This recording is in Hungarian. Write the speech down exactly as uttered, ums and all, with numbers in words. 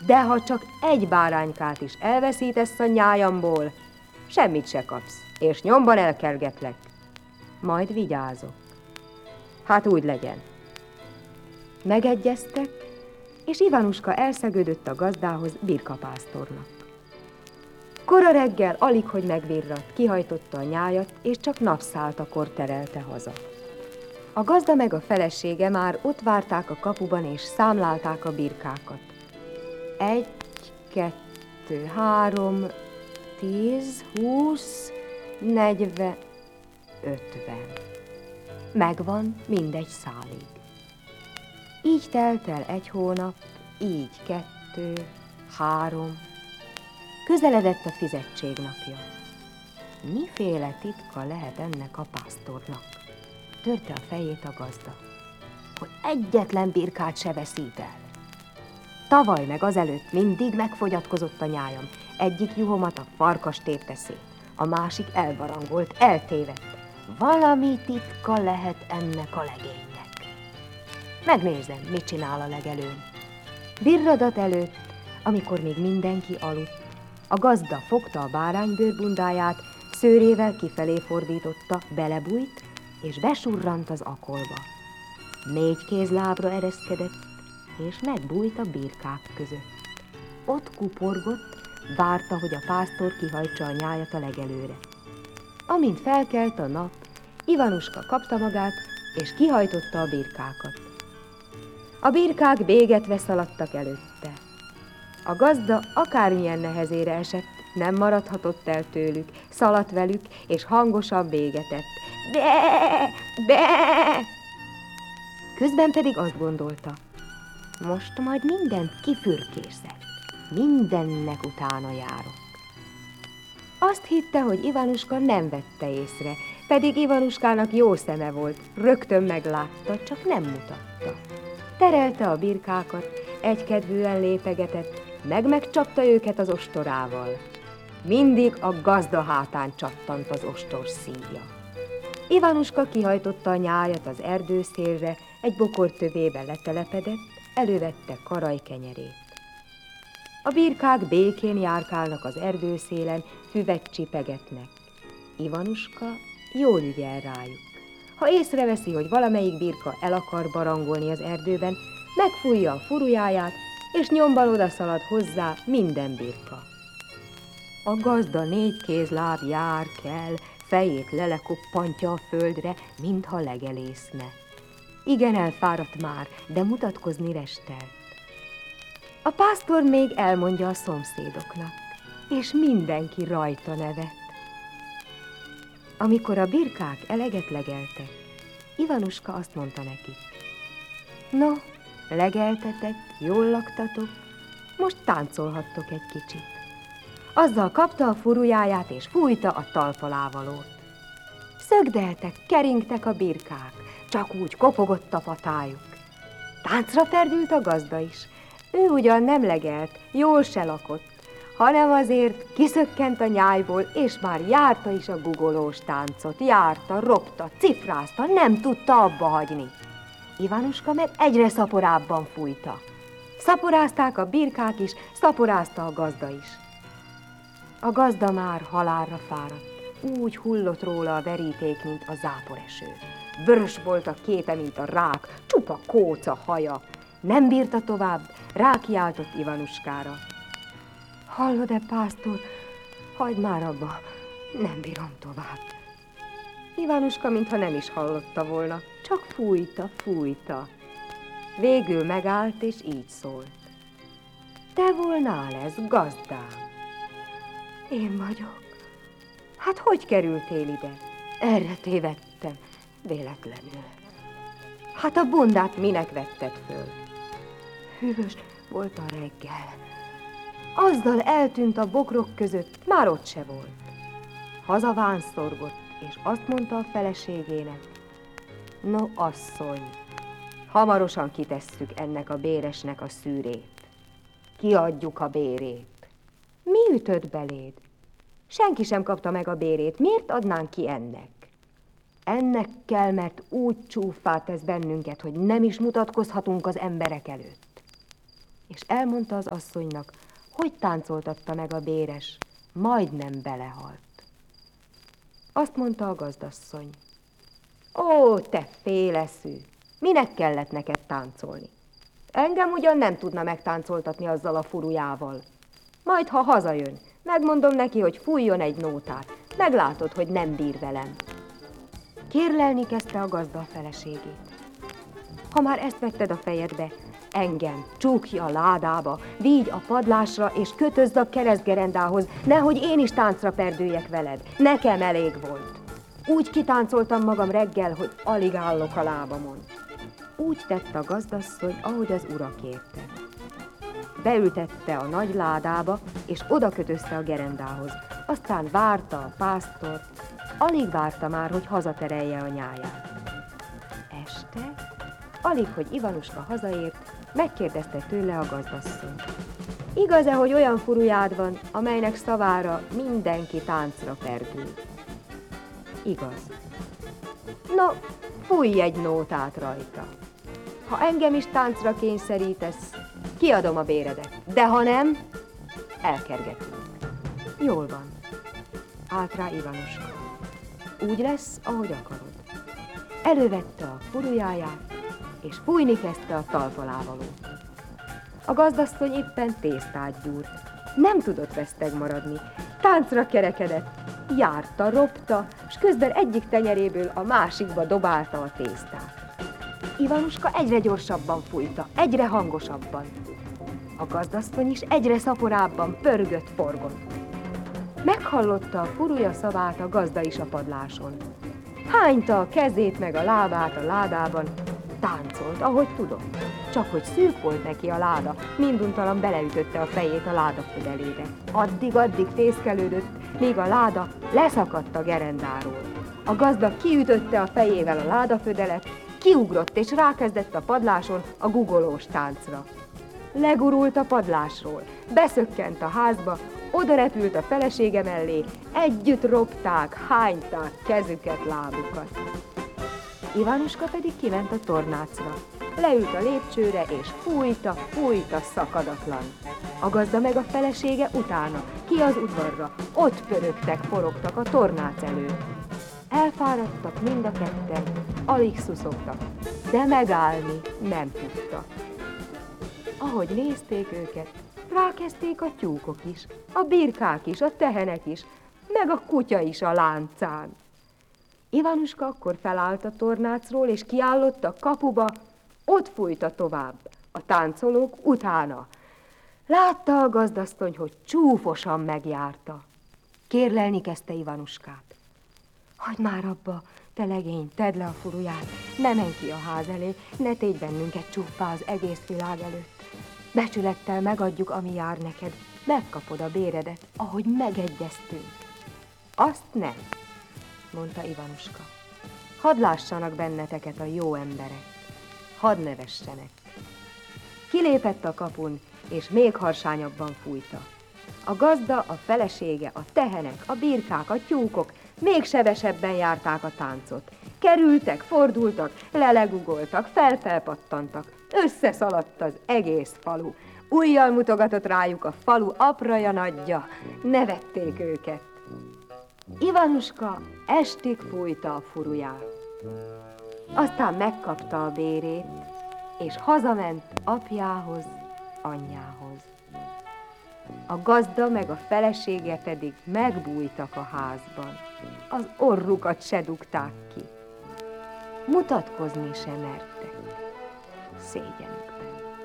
de ha csak egy báránykát is elveszítesz a nyájamból, semmit se kapsz, és nyomban elkergetlek. Majd vigyázok. Hát úgy legyen. Megegyeztek, és Ivanuska elszegődött a gazdához birkapásztornak. Kora reggel alig, hogy megvirradt, kihajtotta a nyájat, és csak napszáltakor terelte haza. A gazda meg a felesége már ott várták a kapuban, és számlálták a birkákat. Egy, kettő, három, tíz, húsz, negyven, ötven. Megvan mindegy szálig. Így telt el egy hónap, így kettő, három. Közeledett a fizetség napja. Miféle titka lehet ennek a pásztornak? Törte a fejét a gazda, hogy egyetlen birkát se veszít el. Tavaly meg azelőtt mindig megfogyatkozott a nyájam. Egyik juhomat a farkas tépte szét, a másik elbarangolt, eltévedt. Valami titka lehet ennek a legénynek. Megnézem, mit csinál a legelőn. Virradat előtt, amikor még mindenki aludt, a gazda fogta a bárány bőrbundáját, szőrével kifelé fordította, belebújt, és besurrant az akolba. Négy kézlábra ereszkedett, és megbújt a birkák között. Ott kuporgott, várta, hogy a pásztor kihajtsa a nyájat a legelőre. Amint felkelt a nap, Ivanuska kapta magát, és kihajtotta a birkákat. A birkák bégetve szaladtak előtte. A gazda akármilyen nehezére esett, nem maradhatott el tőlük, szaladt velük, és hangosan bégetett. Be, be! Közben pedig azt gondolta, most majd mindent kifürkészek, mindennek utána járok. Azt hitte, hogy Ivanuska nem vette észre, pedig Ivanuskának jó szeme volt, rögtön meglátta, csak nem mutatta. Terelte a birkákat, egykedvűen lépegetett, meg megcsapta őket az ostorával. Mindig a gazda hátán csattant az ostor szíja. Ivanuska kihajtotta a nyájat az erdőszélre, egy bokor tövébe letelepedett, elővette karajkenyerét. A birkák békén járkálnak az erdőszélen, füvet csipegetnek. Ivanuska jól ügyel rájuk. Ha észreveszi, hogy valamelyik birka el akar barangolni az erdőben, megfújja a furujáját, és nyomban odaszalad hozzá minden birka. A gazda négy kézláb jár, kell, fejét lelekoppantja a földre, mintha legelészne. Igen elfáradt már, de mutatkozni restelt. A pásztor még elmondja a szomszédoknak, és mindenki rajta nevet. Amikor a birkák eleget legeltek, Ivanuska azt mondta nekik: no, legeltetek, jól laktatok, most táncolhattok egy kicsit. Azzal kapta a furujáját, és fújta a talpalávalót. Szögdeltek, keringtek a birkák, csak úgy kopogott a patájuk. Táncra perdült a gazda is. Ő ugyan nem legelt, jól se lakott, hanem azért kiszökkent a nyájból, és már járta is a gugolós táncot. Járta, ropta, cifrázta, nem tudta abba hagyni. Ivanuska meg egyre szaporábban fújta. Szaporázták a birkák is, szaporázta a gazda is. A gazda már halálra fáradt, úgy hullott róla a veríték, mint a záporeső. Vörös volt a képe, mint a rák, csupa kóca haja. Nem bírta tovább, rákiáltott Ivanuskára. Hallod-e, pásztor? Hagyd már abba, nem bírom tovább. Ivanuska mintha nem is hallotta volna, csak fújta, fújta. Végül megállt, és így szólt. Te volnál ez, gazdám? Én vagyok. Hát hogy kerültél ide? Erre tévedtem, véletlenül. Hát a bundát minek vetted föl? Hűvös volt a reggel. Azzal eltűnt a bokrok között, már ott se volt. Hazavánszorgott, és azt mondta a feleségének: no, asszony, hamarosan kitesszük ennek a béresnek a szűrét. Kiadjuk a bérét. Mi ütött beléd? Senki sem kapta meg a bérét, miért adnánk ki ennek? Ennek kell, mert úgy csúffá tesz bennünket, hogy nem is mutatkozhatunk az emberek előtt. és elmondta az asszonynak, hogy táncoltatta meg a béres, majdnem belehalt. Azt mondta a gazdasszony: ó, te féleszű, minek kellett neked táncolni? Engem ugyan nem tudna megtáncoltatni azzal a furujával. Majd, ha hazajön, megmondom neki, hogy fújjon egy nótát. Meglátod, hogy nem bír velem. Kérlelni kezdte a gazda a feleségét. Ha már ezt vetted a fejedbe, engem csukj a ládába, vigy a padlásra, és kötözd a keresztgerendához, nehogy én is táncra perdüljek veled. Nekem elég volt. Úgy kitáncoltam magam reggel, hogy alig állok a lábamon. Úgy tett a gazdasszony, ahogy az ura kérte. Beültette a nagy ládába, és oda kötözte a gerendához. Aztán várta a pásztor, alig várta már, hogy hazaterelje a nyáját. Este, alig, hogy Ivanuska hazaért, megkérdezte tőle a gazdasszony: igaz-e, hogy olyan furujád van, amelynek szavára mindenki táncra perdül? Igaz. No, fújj egy nótát rajta. Ha engem is táncra kényszerítesz, kiadom a béredet, de ha nem, elkergetünk. Jól van, állt rá Ivanuska. Úgy lesz, ahogy akarod. Elővette a furujáját, és fújni kezdte a talpalávalót. A gazdasszony éppen tésztát gyúrt. Nem tudott veszteg maradni. Táncra kerekedett, járta, ropta, s közben egyik tenyeréből a másikba dobálta a tésztát. Ivanuska egyre gyorsabban fújta, egyre hangosabban. A gazdasszony is egyre szaporábban pörgött, forgott. Meghallotta a furúja szavát a gazda is a padláson. Hányta a kezét meg a lábát a ládában, táncolt, ahogy tudott. Csak hogy szűk volt neki a láda, minduntalan beleütötte a fejét a láda födelébe. Addig-addig fészkelődött, míg a láda leszakadt a gerendáról. A gazda kiütötte a fejével a ládafödelet, kiugrott és rákezdett a padláson a gugolós táncra. Legurult a padlásról, beszökkent a házba, oda repült a felesége mellé, együtt ropták, hányták kezüket, lábukat. Ivanuska pedig kiment a tornácra. Leült a lépcsőre, és fújta, fújta szakadatlan. A gazda meg a felesége utána, ki az udvarra, ott pörögtek, forogtak a tornác előtt. Elfáradtak mind a ketten, alig szuszogtak, de megállni nem tudtak. Ahogy nézték őket, rákezdték a tyúkok is, a birkák is, a tehenek is, meg a kutya is a láncán. Ivanuska akkor felállt a tornácról, és kiállott a kapuba, ott fújta tovább, a táncolók utána. Látta a gazdasszony, hogy csúfosan megjárta. Kérlelni kezdte Ivanuskát. Hagyd már abba, te legény, tedd le a furuját, ne menj ki a ház elé, ne tégy bennünket csúffá az egész világ előtt. Becsülettel megadjuk, ami jár neked, megkapod a béredet, ahogy megegyeztünk. Azt nem, mondta Ivanuska. Hadd lássanak benneteket a jó emberek, hadd nevessenek. Kilépett a kapun, és még harsányabban fújta. A gazda, a felesége, a tehenek, a birkák, a tyúkok még sebesebben járták a táncot. Kerültek, fordultak, lelegugoltak, felfelpattantak, összeszaladt az egész falu. Ujjal mutogatott rájuk a falu apraja nagyja, nevették őket. Ivanuska estig fújta a furuját. Aztán megkapta a bérét, és hazament apjához, anyjához. A gazda meg a felesége pedig megbújtak a házban. Az orrukat se dugták ki. Mutatkozni sem mertek. Szégyenükben.